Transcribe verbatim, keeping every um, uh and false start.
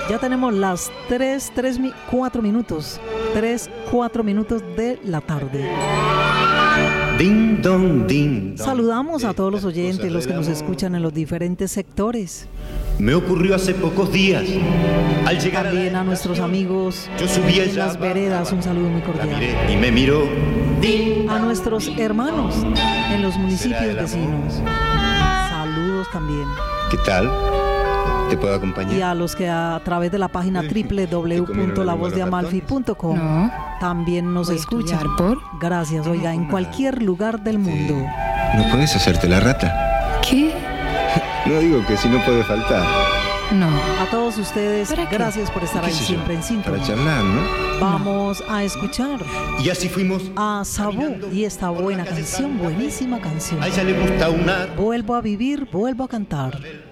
Ya tenemos las tres, tres, cuatro minutos. tres, cuatro minutos de la tarde. Ding dong, ding dong. Saludamos a todos los oyentes, los que nos escuchan en los diferentes sectores. Me ocurrió hace pocos días. Al llegar También a, a nuestros amigos yo subí en allá las veredas, un saludo muy la cordial. miré y me miró. A nuestros hermanos en los municipios vecinos. Saludos también. ¿Qué tal? ¿Te puedo Y acompañar? a los que a través de la página doble u doble u doble u punto la voz de amalfi punto com No. también nos Voy a escuchan. estudiar por- Gracias, oiga, en cualquier lugar del mundo. No puedes hacerte la rata. ¿Qué? No digo que si no puede faltar. No. A todos ustedes, ¿Para qué? gracias por estar ¿Qué ahí sé yo? siempre en Para sintonía. charlar, ¿no? Vamos a escuchar Y así fuimos. a Sabú y esta buena canción, buenísima canción. A ella le gusta una Vuelvo a vivir, vuelvo a cantar.